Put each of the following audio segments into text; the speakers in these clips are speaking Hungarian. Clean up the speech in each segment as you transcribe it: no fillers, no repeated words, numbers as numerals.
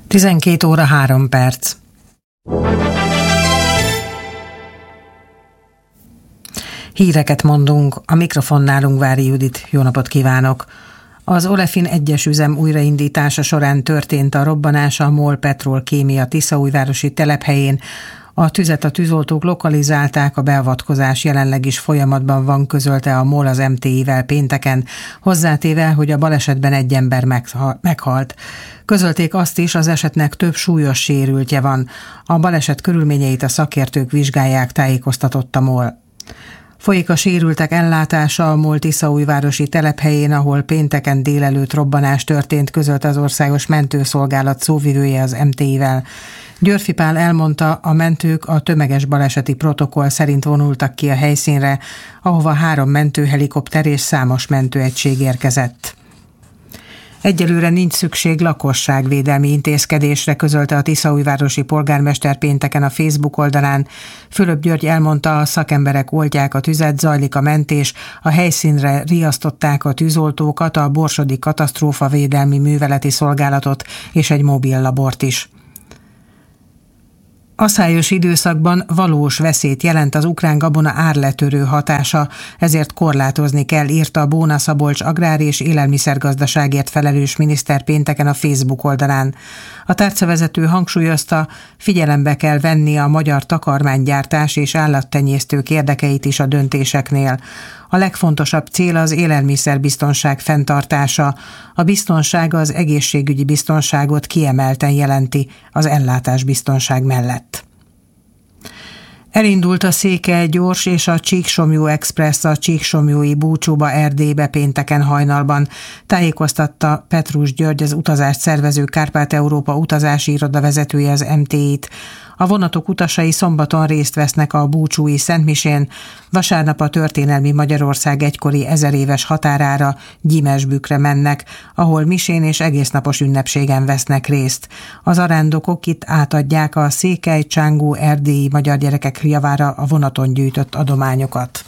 12 óra 3 perc. Híreket mondunk, a mikrofonnál Ungvári Judit. Jó napot kívánok! Az Olefin 1-es üzem újraindítása során történt a robbanás a MOL Petrol Kémia tiszaújvárosi telephelyén. A tüzet a tűzoltók lokalizálták, a beavatkozás jelenleg is folyamatban van, közölte a MOL az MTI-vel pénteken, hozzátéve, hogy a balesetben egy ember meghalt. Közölték azt is, az esetnek több súlyos sérültje van. A baleset körülményeit a szakértők vizsgálják, tájékoztatott a MOL. Folyik a sérültek ellátása a MOL tiszaújvárosi telephelyén, ahol pénteken délelőtt robbanás történt, közölte az Országos Mentőszolgálat szóvivője az MTI-vel. Györfi Pál elmondta, a mentők a tömeges baleseti protokoll szerint vonultak ki a helyszínre, ahova 3 mentőhelikopter és számos mentőegység érkezett. Egyelőre nincs szükség lakosságvédelmi intézkedésre, közölte a tiszaújvárosi polgármester pénteken a Facebook oldalán. Fülöp György elmondta, a szakemberek oltják a tüzet, zajlik a mentés, a helyszínre riasztották a tűzoltókat, a Borsodi Katasztrófavédelmi Műveleti Szolgálatot és egy mobil labort is. Aszályos időszakban valós veszélyt jelent az ukrán gabona árletörő hatása, ezért korlátozni kell, írta a Bóna Szabolcs agrár- és élelmiszergazdaságért felelős miniszter pénteken a Facebook oldalán. A tárcavezető hangsúlyozta, figyelembe kell venni a magyar takarmánygyártás és állattenyésztők érdekeit is a döntéseknél. A legfontosabb cél az élelmiszerbiztonság fenntartása. A biztonság az egészségügyi biztonságot kiemelten jelenti az ellátásbiztonság mellett. Elindult a Székely Gyors és a Csíksomlyó Express a csíksomlyói Búcsúba, Erdélybe pénteken hajnalban, tájékoztatta Petrus György, az utazást szervező Kárpát-Európa utazási iroda vezetője az MTI-t. A vonatok utasai szombaton részt vesznek a búcsúi szentmisén, vasárnap a történelmi Magyarország egykori 1000 éves határára, Gyimesbükre mennek, ahol misén és egésznapos ünnepségen vesznek részt. Az arándokok itt átadják a székely, csángó, erdélyi magyar gyerekek javára a vonaton gyűjtött adományokat.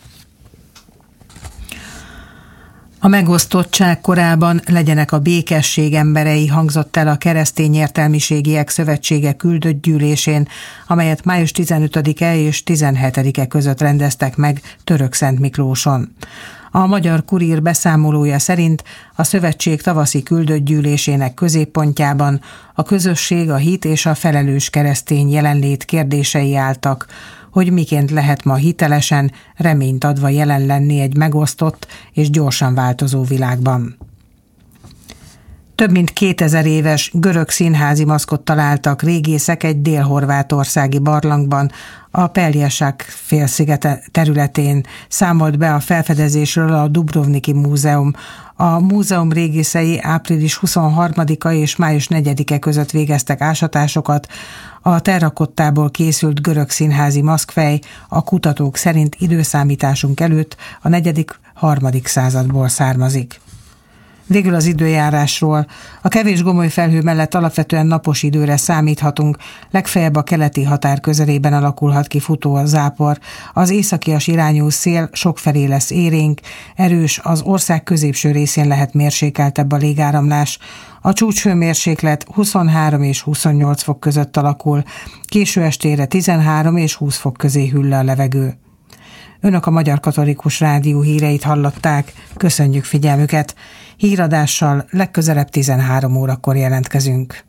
A megosztottság korában legyenek a békesség emberei, hangzott el a Keresztény Értelmiségiek Szövetsége küldött gyűlésén, amelyet május 15-e és 17-e között rendeztek meg Törökszentmiklóson. A Magyar Kurír beszámolója szerint a szövetség tavaszi küldött gyűlésének középpontjában a közösség, a hit és a felelős keresztény jelenlét kérdései álltak, hogy miként lehet ma hitelesen, reményt adva jelen lenni egy megosztott és gyorsan változó világban. Több mint 2000 éves görög színházi maszkot találtak régészek egy dél-horvátországi barlangban, a Pelješac félszigete területén, számolt be a felfedezésről a Dubrovniki Múzeum. A múzeum régészei április 23-a és május 4-e között végeztek ásatásokat. A terrakottából készült görög színházi maszkfej a kutatók szerint időszámításunk előtt a 4.-3. századból származik. Végül az időjárásról. A kevés gomoly felhő mellett alapvetően napos időre számíthatunk, legfeljebb a keleti határ közelében alakulhat ki futó zápor. Az északias irányú szél sokfelé lesz élénk, erős, az ország középső részén lehet mérsékeltebb a légáramlás. A csúcshőmérséklet 23 és 28 fok között alakul, késő estére 13 és 20 fok közé hűl le a levegő. Önök a Magyar Katolikus Rádió híreit hallották, köszönjük figyelmüket. Híradással legközelebb 13 órakor jelentkezünk.